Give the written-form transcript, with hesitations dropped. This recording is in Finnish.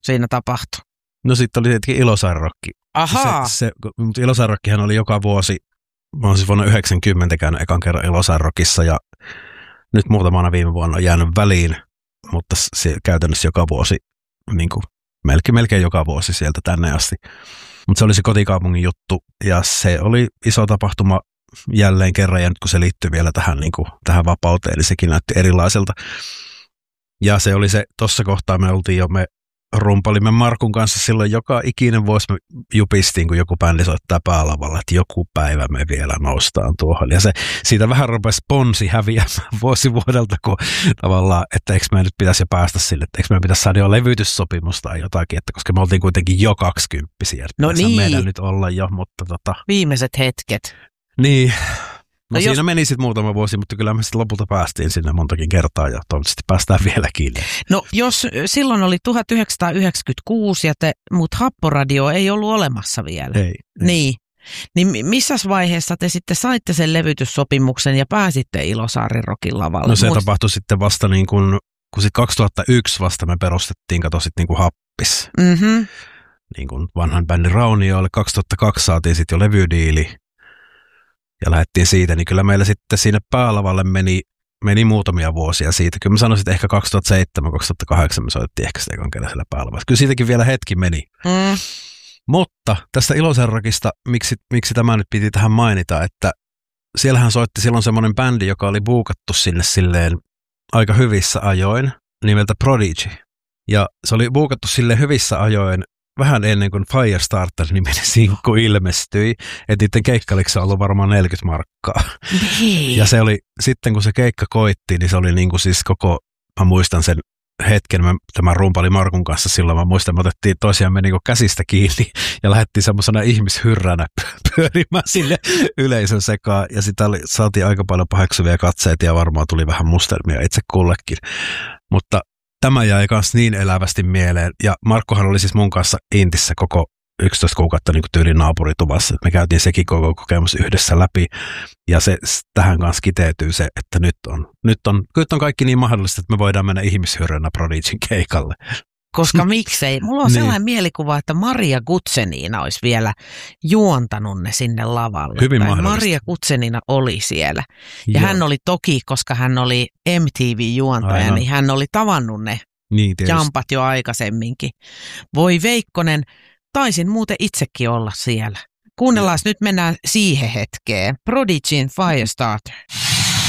siinä tapahtui? No sitten oli tietenkin Ilosaari-rokki. Ahaa. Mutta Ilosaari-rokkihan oli joka vuosi. Mä oon siis vuonna 1990 käynyt ekan kerran Ilosaari-rokissa ja nyt muutamana viime vuonna on jäänyt väliin, mutta se käytännössä joka vuosi, niin kuin melkein joka vuosi sieltä tänne asti. Mutta se oli se kotikaupungin juttu ja se oli iso tapahtuma jälleen kerran ja nyt kun se liittyy vielä tähän, niin kuin, tähän vapauteen, niin sekin näytti erilaiselta. Ja se oli se, tuossa kohtaa me rumpalimme Markun kanssa silloin joka ikinen vuosi me jupistiin, kun joku bändi soittaa päälavalla, että joku päivä me vielä noustaan tuohon. Ja se siitä vähän rupesi ponsi häviämään vuosi vuodelta, kun tavallaan, että eikö me nyt pitäisi jo päästä sille, että eikö me pitäisi saada jo levytyssopimus tai jotakin, että koska me oltiin kuitenkin jo 20-vuotiaita. No niin. Meidän nyt olla jo, mutta Viimeiset hetket. Niin. No siinä meni sitten muutama vuosi, mutta kyllä me sitten lopulta päästiin sinne montakin kertaa ja toivottavasti päästään vieläkin. No jos silloin oli 1996, mutta Happoradio ei ollut olemassa vielä. Ei. Niin missäs vaiheessa te sitten saitte sen levytyssopimuksen ja pääsitte Ilosaarin Rockin lavalle? No se tapahtui sitten vasta niin kuin sitten 2001 vasta me perustettiin, kato sitten niin kuin Happis. Mm-hmm. Niin kuin vanhan bändin Raunioille. 2002 saatiin sitten jo levydiili. Ja lähdettiin siitä, niin kyllä meillä sitten siinä päälavalle meni muutamia vuosia siitä. Kyllä mä sanoisin, että ehkä 2007-2008 me soittiin ehkä sitä ekan kerran siellä päälavalla. Kyllä siitäkin vielä hetki meni. Mutta tästä Ilosaari-rokista, miksi tämä nyt piti tähän mainita, että siellähän soitti silloin semmoinen bändi, joka oli buukattu sinne silleen aika hyvissä ajoin, nimeltä Prodigy. Ja se oli buukattu silleen hyvissä ajoin, vähän ennen kuin Firestarter-niminen sinkku ilmestyi, että niiden keikkaliksi on ollut varmaan 40 markkaa. Niin. Ja se oli, sitten kun se keikka koitti, niin se oli niin kuin siis mä muistan sen hetken, tämän rumpali Markun kanssa silloin, mä muistan, me otettiin toisiamme niin kuin käsistä kiinni ja lähdettiin semmoisena ihmishyrränä pyörimään sinne yleisön sekaan. Ja sitä saatiin aika paljon paheksuvia katseita ja varmaan tuli vähän mustelmia itse kullekin. Mutta tämä jäi myös niin elävästi mieleen. Ja Markkohan oli siis mun kanssa Intissä koko 11 kuukautta niin kuin tyylin naapurituvassa. Me käytiin sekin koko kokemus yhdessä läpi. Ja se tähän kanssa kiteytyy se, että nyt on kaikki niin mahdollista, että me voidaan mennä ihmishyrränä Prodigyn keikalle. Koska miksei? Mulla on sellainen mielikuva, että Maria Gutsenina olisi vielä juontanut ne sinne lavalle. Hyvin mahdollista. Maria Gutsenina oli siellä. Ja hän oli toki, koska hän oli MTV-juontaja, niin hän oli tavannut ne jampat jo aikaisemminkin. Voi Veikkonen, taisin muuten itsekin olla siellä. Kuunnellaan, nyt mennään siihen hetkeen. Prodigyn Firestarter.